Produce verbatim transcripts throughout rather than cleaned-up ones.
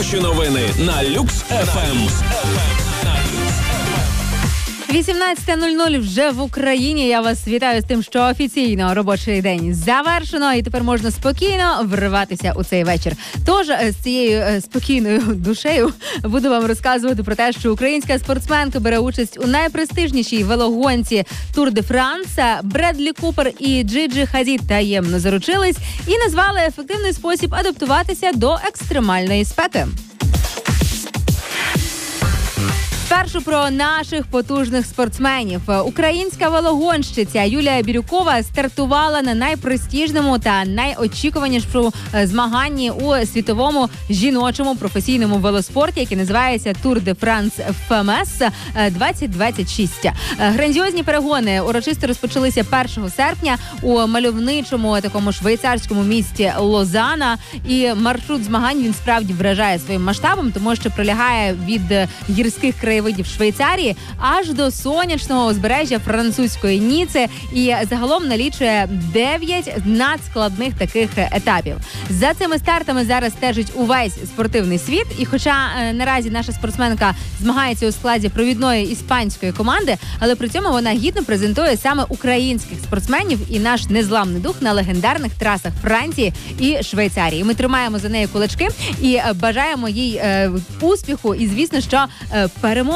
Хороші новини на Люкс еф ем. вісімнадцята нуль нуль вже в Україні. Я вас вітаю з тим, що офіційно робочий день завершено, і тепер можна спокійно вриватися у цей вечір. Тож з цією спокійною душею буду вам розказувати про те, що українська спортсменка бере участь у найпрестижнішій велогонці Тур де Франс. Бредлі Купер і Джиджі Хадід таємно заручились і назвали ефективний спосіб адаптуватися до екстремальної спеки. Спершу про наших потужних спортсменів. Українська велогонщиця Юлія Бірюкова стартувала на найпрестижному та найочікуванішому змаганні у світовому жіночому професійному велоспорті, який називається Тур де Франс еф ем ес двадцять двадцять шість. Грандіозні перегони урочисто розпочалися першого серпня у мальовничому такому швейцарському місті Лозана. І маршрут змагань він справді вражає своїм масштабом, тому що пролягає від гірських країв видів Швейцарії аж до сонячного узбережжя французької Ніци, і загалом налічує дев'ять надскладних таких етапів. За цими стартами зараз стежить увесь спортивний світ, і хоча е, наразі наша спортсменка змагається у складі провідної іспанської команди, але при цьому вона гідно презентує саме українських спортсменів і наш незламний дух на легендарних трасах Франції і Швейцарії. Ми тримаємо за неї кулачки і е, бажаємо їй е, успіху і, звісно, що е, перемоги.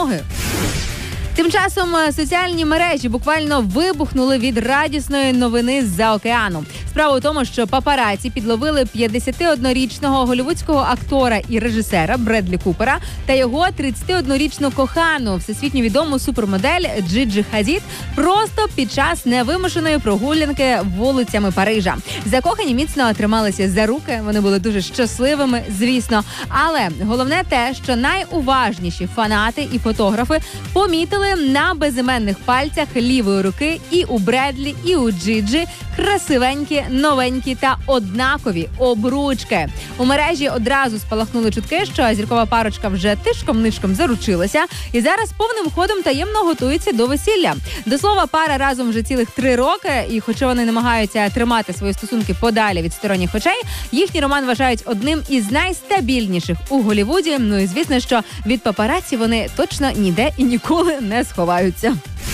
Тим часом соціальні мережі буквально вибухнули від радісної новини з-за океану. Справа у тому, що папараці підловили п'ятдесятиоднорічного голлівудського актора і режисера Бредлі Купера та його тридцятиоднорічну кохану, всесвітньо відому супермодель Джиджі Хадід, просто під час невимушеної прогулянки вулицями Парижа. Закохані міцно трималися за руки, вони були дуже щасливими, звісно. Але головне те, що найуважніші фанати і фотографи помітили на безіменних пальцях лівої руки і у Бредлі, і у Джиджі красивенькі, новенькі та однакові обручки. У мережі одразу спалахнули чутки, що зіркова парочка вже тишком-нишком заручилася і зараз повним ходом таємно готується до весілля. До слова, пара разом вже цілих три роки, і хоча вони намагаються тримати свої стосунки подалі від сторонніх очей, їхній роман вважають одним із найстабільніших у Голлівуді. Ну і звісно, що від папараці вони точно ніде і ніколи не сховаються.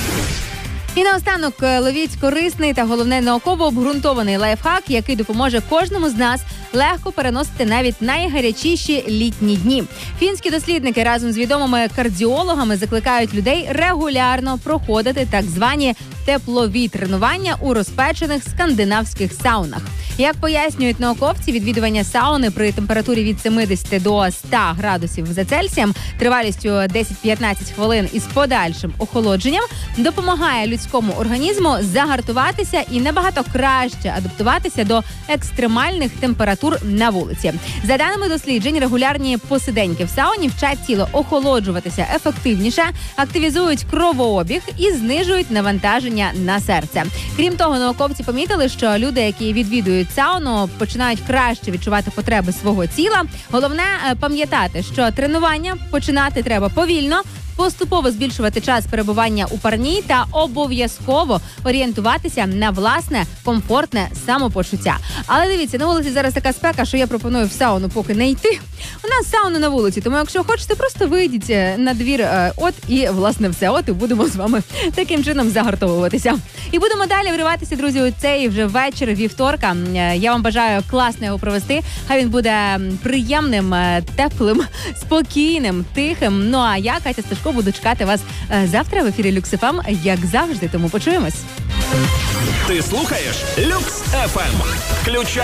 І наостанок ловіть корисний та, головне, науково обґрунтований лайфхак, який допоможе кожному з нас легко переносити навіть найгарячіші літні дні. Фінські дослідники разом з відомими кардіологами закликають людей регулярно проходити так звані теплові тренування у розпечених скандинавських саунах. Як пояснюють науковці, відвідування сауни при температурі від сімдесят до ста градусів за Цельсієм тривалістю десять-п'ятнадцять хвилин із подальшим охолодженням допомагає людському організму загартуватися і набагато краще адаптуватися до екстремальних температур на вулиці. За даними досліджень, регулярні посиденьки в сауні вчать тіло охолоджуватися ефективніше, активізують кровообіг і знижують навантаження на серце. Крім того, науковці помітили, що люди, які відвідують сауну, починають краще відчувати потреби свого тіла. Головне пам'ятати, що тренування починати треба повільно, поступово збільшувати час перебування у парній та обов'язково орієнтуватися на власне комфортне самопочуття. Але дивіться, на вулиці зараз така спека, що я пропоную в сауну поки не йти. У нас сауна на вулиці, тому якщо хочете, просто вийдіть на двір, от і власне все, от і будемо з вами таким чином загартовуватися. І будемо далі вриватися, друзі, у цей вже вечір вівторка. Я вам бажаю класно його провести. Хай він буде приємним, теплим, спокійним, тихим. Ну а я, Катя Сташко, буду чекати вас завтра в ефірі Люкс еф ем, як завжди, тому почуємось. Ти слухаєш Люкс еф ем. Включай